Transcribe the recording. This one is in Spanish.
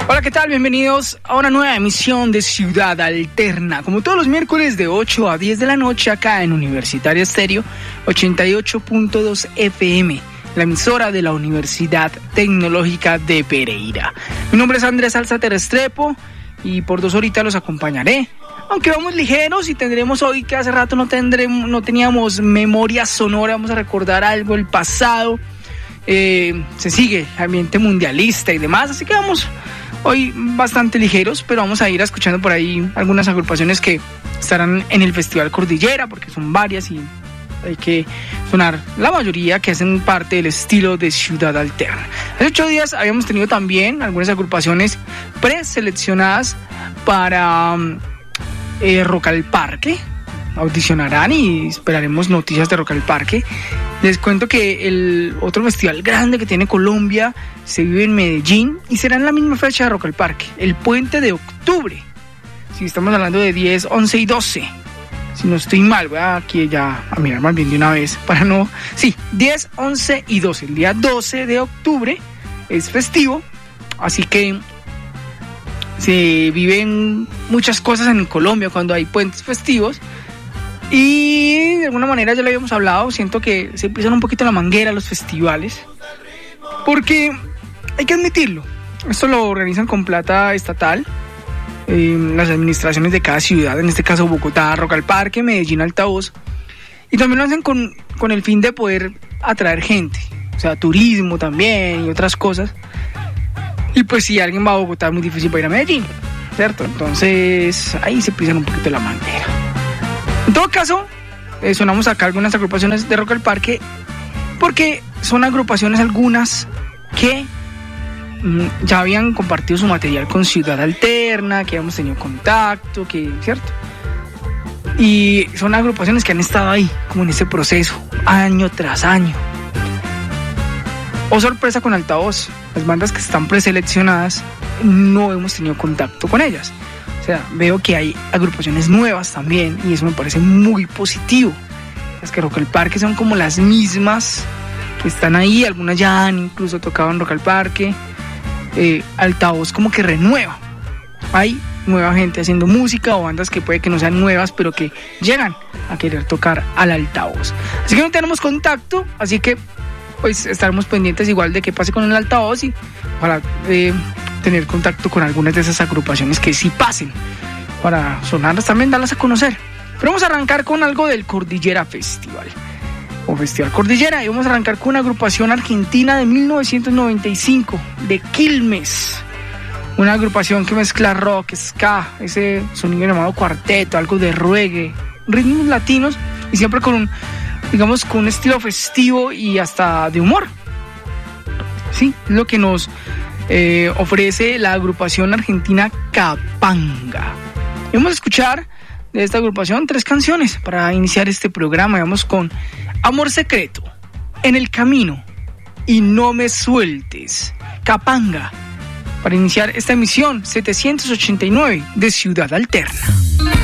Hola, ¿qué tal? Bienvenidos a una nueva emisión de Ciudad Alterna, como todos los miércoles de 8 a 10 de la noche acá en Universitaria Estéreo 88.2 FM, la emisora de la Universidad Tecnológica de Pereira. Mi nombre es Andrés Alzater Restrepo y por 2 horitas los acompañaré. Aunque vamos ligeros y tendremos hoy, que hace rato no teníamos memoria sonora, vamos a recordar algo del pasado. Se sigue el ambiente mundialista y demás, así que vamos hoy bastante ligeros, pero vamos a ir escuchando por ahí algunas agrupaciones que estarán en el Festival Cordillera, porque son varias y hay que sonar la mayoría que hacen parte del estilo de Ciudad Alterna. Hace 8 días habíamos tenido también algunas agrupaciones preseleccionadas para Rock al Parque. Audicionarán y esperaremos noticias de Rock al Parque. Les cuento que el otro festival grande que tiene Colombia se vive en Medellín y será en la misma fecha de Rock al Parque, el puente de octubre. Si estamos hablando de 10, 11 y 12. Si no estoy mal, voy aquí ya a mirar más bien de una vez para no... Sí, 10, 11 y 12. El día 12 de octubre es festivo, así que se viven muchas cosas en Colombia cuando hay puentes festivos. Y de alguna manera ya lo habíamos hablado, siento que se empiezan un poquito la manguera los festivales, porque hay que admitirlo, esto lo organizan con plata estatal, las administraciones de cada ciudad, en este caso Bogotá, Rock al Parque, Medellín, Altavoz, y también lo hacen con el fin de poder atraer gente, o sea, turismo también y otras cosas. Y pues si alguien va a Bogotá es muy difícil para ir a Medellín, ¿cierto? Entonces ahí se pisan un poquito la manguera. En todo caso, sonamos acá algunas agrupaciones de Rock al Parque porque son agrupaciones algunas que ya habían compartido su material con Ciudad Alterna, que habíamos tenido contacto, ¿cierto? Y son agrupaciones que han estado ahí, como en ese proceso, año tras año. Oh, sorpresa con Altavoz, las bandas que están preseleccionadas no hemos tenido contacto con ellas. O sea, veo que hay agrupaciones nuevas también y eso me parece muy positivo. Las que Rock al Parque son como las mismas que están ahí, algunas ya han incluso tocado en Rock al Parque. Altavoz como que renueva. Hay nueva gente haciendo música o bandas que puede que no sean nuevas, pero que llegan a querer tocar al Altavoz. Así que no tenemos contacto, así que pues estaremos pendientes igual de qué pase con el Altavoz y ojalá tener contacto con algunas de esas agrupaciones que sí pasen para sonarlas también, darlas a conocer. Pero vamos a arrancar con algo del Cordillera Festival o Festival Cordillera, y vamos a arrancar con una agrupación argentina de 1995 de Quilmes, una agrupación que mezcla rock, ska, ese sonido llamado cuarteto, algo de reggae, ritmos latinos y siempre con un estilo festivo y hasta de humor. Sí, lo que nos ofrece la agrupación argentina Capanga. Vamos a escuchar de esta agrupación 3 canciones para iniciar este programa. Vamos con Amor Secreto, En el Camino y No Me Sueltes. Capanga, para iniciar esta emisión 789 de Ciudad Alterna.